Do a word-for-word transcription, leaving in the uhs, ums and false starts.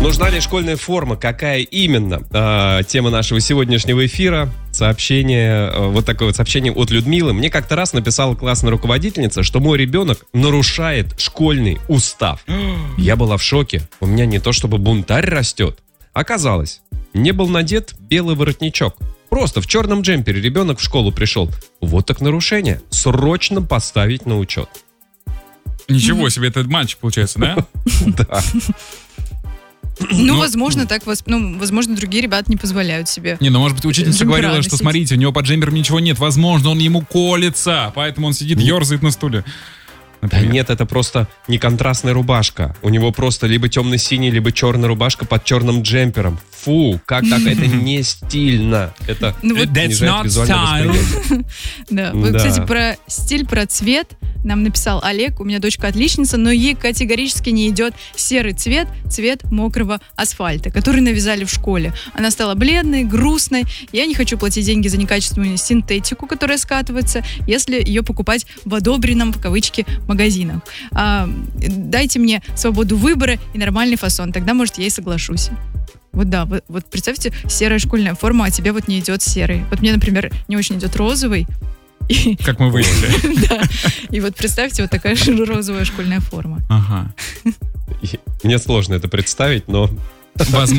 Нужна ли школьная форма? Какая именно? А, тема нашего сегодняшнего эфира. Сообщение, вот такое вот сообщение от Людмилы. Мне как-то раз написала классная руководительница, что мой ребенок нарушает школьный устав. Я была в шоке. У меня не то чтобы бунтарь растет. Оказалось, не был надет белый воротничок. Просто в черном джемпере ребенок в школу пришел. Вот так нарушение. Срочно поставить на учет. Ничего себе, это мальчик получается, да? Да. Ну, возможно, так, ну, возможно, другие ребята не позволяют себе. Не, ну, может быть, учительница джемпера говорила, что, носить. смотрите, у него под джемпером ничего нет, возможно, он ему колется, поэтому он сидит, ерзает на стуле. Да нет, это просто не контрастная рубашка. У него просто либо темно-синий, либо черная рубашка под черным джемпером. Фу, как так? Это не стильно. Это Ну вот- That's снижает not визуальное style. восприятие. Да. Вот, Да. кстати, про стиль, про цвет нам написал Олег. У меня дочка отличница, но ей категорически не идет серый цвет, цвет мокрого асфальта, который навязали в школе. Она стала бледной, грустной. Я не хочу платить деньги за некачественную синтетику, которая скатывается, если ее покупать в одобренном, в кавычки, магазинах. А, дайте мне свободу выбора и нормальный фасон, тогда, может, я и соглашусь. Вот да, вот, вот представьте, серая школьная форма, а тебе вот не идет серый. Вот мне, например, не очень идет розовый. И, Как мы выяснили. да, и вот представьте, вот такая же розовая школьная форма. Ага. Мне сложно это представить, но... Возможно.